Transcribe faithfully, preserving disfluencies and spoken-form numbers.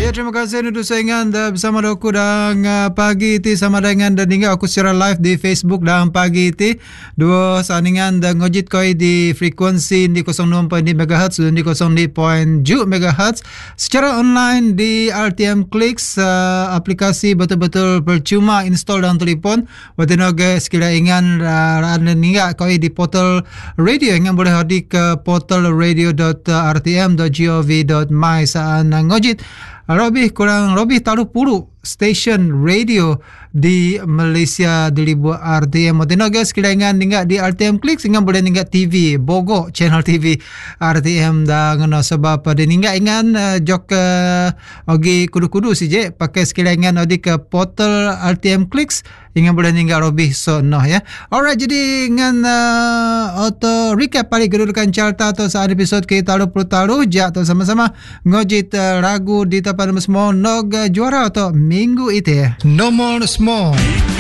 Ya, terima kasih untuk saingan bersama aku dan uh, pagi ti sama dengan dan hingga aku secara live di Facebook dan pagi ti dua sandingan dan ngojit koi di frekuensi di kosong enam koma lima megahertz dan di kosong lima koma tujuh megahertz secara online di R T M Clicks, uh, aplikasi betul-betul percuma install dalam telefon. Watinoga sekira ingan uh, dan hingga koi di portal radio ingan boleh hadir ke portal radio dot r t m dot gov dot my saan ngojit Robih kurang Robih taruh puluh stesen radio di Malaysia di libu R T M. Watinoga sekira ingan hingga di R T M Clicks ingan boleh hingga T V Bogo channel T V R T M dah ngena sebab pada hingga ingan uh, jok uh, ogi kudu-kudu si je pakai sekira ingan odi ke portal R T M Clicks ingan boleh hingga Robih so noh ya. Alright, jadi ingan uh, auto recap paling kedudukan carta atau saat episod kita taruh puluh taruh ja atau sama-sama ngojit uh, ragu di tapan semua nog uh, juara atau minggu itu ya. Nomor semua